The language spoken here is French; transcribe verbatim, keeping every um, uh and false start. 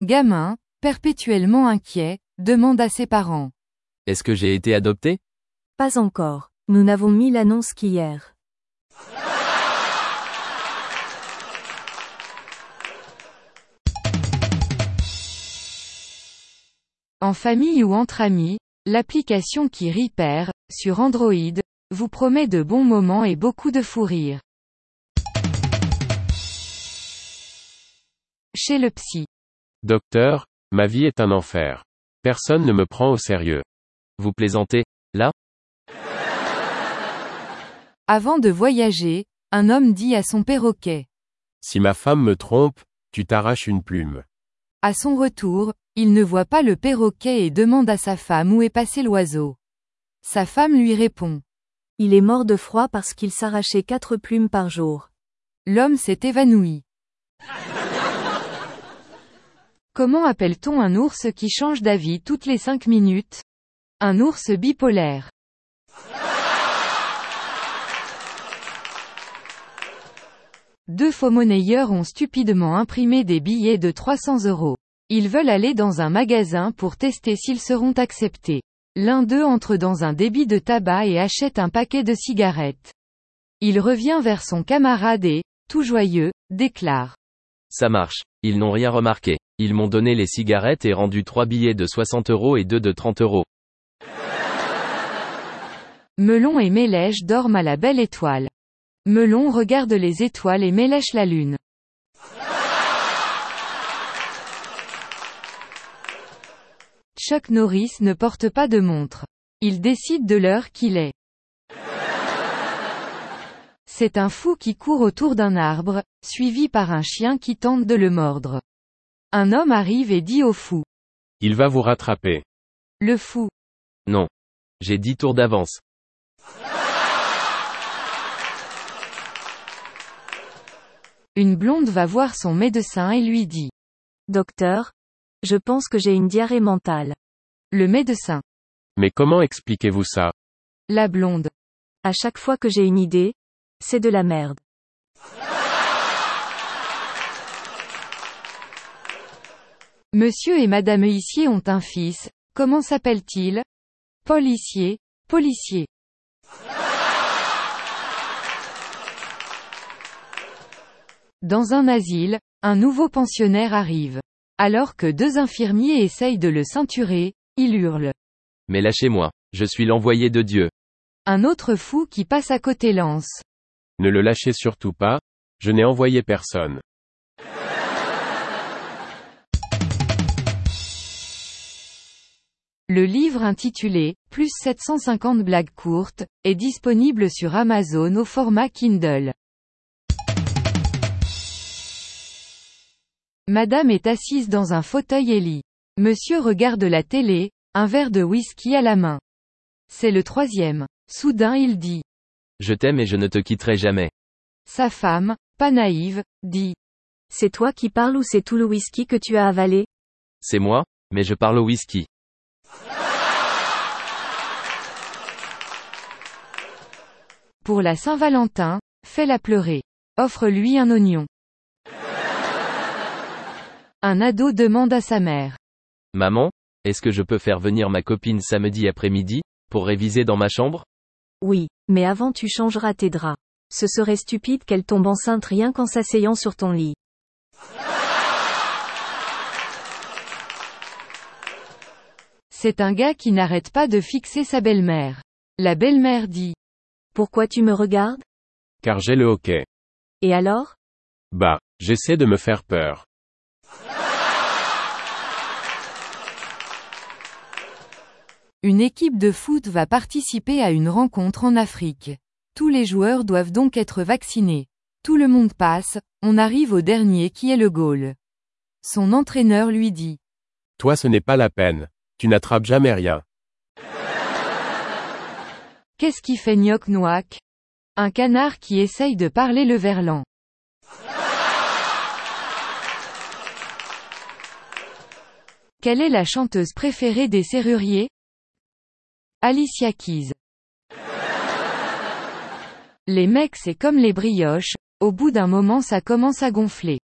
Gamin, perpétuellement inquiet, demande à ses parents. Est-ce que j'ai été adopté? Pas encore. Nous n'avons mis l'annonce qu'hier. En famille ou entre amis, l'application qui rit perd, sur Android, vous promet de bons moments et beaucoup de fou rire. Chez le psy. Docteur, ma vie est un enfer. Personne ne me prend au sérieux. Vous plaisantez, là? Avant de voyager, un homme dit à son perroquet. Si ma femme me trompe, tu t'arraches une plume. À son retour, il ne voit pas le perroquet et demande à sa femme où est passé l'oiseau. Sa femme lui répond. Il est mort de froid parce qu'il s'arrachait quatre plumes par jour. L'homme s'est évanoui. Comment appelle-t-on un ours qui change d'avis toutes les cinq minutes? Un ours bipolaire. Deux faux-monnayeurs ont stupidement imprimé des billets de trois cents euros. Ils veulent aller dans un magasin pour tester s'ils seront acceptés. L'un d'eux entre dans un débit de tabac et achète un paquet de cigarettes. Il revient vers son camarade et, tout joyeux, déclare. Ça marche. Ils n'ont rien remarqué. Ils m'ont donné les cigarettes et rendu trois billets de soixante euros et deux de trente euros. Melon et Mélèche dorment à la belle étoile. Melon regarde les étoiles et Mélèche la lune. Chuck Norris ne porte pas de montre. Il décide de l'heure qu'il est. C'est un fou qui court autour d'un arbre, suivi par un chien qui tente de le mordre. Un homme arrive et dit au fou. Il va vous rattraper. Le fou. Non. J'ai dix tours d'avance. Une blonde va voir son médecin et lui dit. Docteur, je pense que j'ai une diarrhée mentale. Le médecin. Mais comment expliquez-vous ça? La blonde. À chaque fois que j'ai une idée, c'est de la merde. Monsieur et Madame Huissier ont un fils, comment s'appelle-t-il? Paul Huissier, policier. Dans un asile, un nouveau pensionnaire arrive. Alors que deux infirmiers essayent de le ceinturer, il hurle. Mais lâchez-moi, je suis l'envoyé de Dieu. Un autre fou qui passe à côté lance. Ne le lâchez surtout pas, je n'ai envoyé personne. Le livre intitulé « Plus sept cent cinquante blagues courtes » est disponible sur Amazon au format Kindle. Madame est assise dans un fauteuil et lit. Monsieur regarde la télé, un verre de whisky à la main. C'est le troisième. Soudain il dit. Je t'aime et je ne te quitterai jamais. Sa femme, pas naïve, dit. C'est toi qui parles ou c'est tout le whisky que tu as avalé? C'est moi, mais je parle au whisky. Pour la Saint-Valentin, fais-la pleurer. Offre-lui un oignon. Un ado demande à sa mère. Maman, est-ce que je peux faire venir ma copine samedi après-midi, pour réviser dans ma chambre? Oui, mais avant tu changeras tes draps. Ce serait stupide qu'elle tombe enceinte rien qu'en s'asseyant sur ton lit. C'est un gars qui n'arrête pas de fixer sa belle-mère. La belle-mère dit. Pourquoi tu me regardes? Car j'ai le hoquet. Et alors? Bah, j'essaie de me faire peur. Une équipe de foot va participer à une rencontre en Afrique. Tous les joueurs doivent donc être vaccinés. Tout le monde passe, on arrive au dernier qui est le goal. Son entraîneur lui dit. Toi ce n'est pas la peine. Tu n'attrapes jamais rien. Qu'est-ce qui fait gnoc-noac? Un canard qui essaye de parler le verlan. Quelle est la chanteuse préférée des serruriers? Alicia Keys. Les mecs c'est comme les brioches, au bout d'un moment ça commence à gonfler.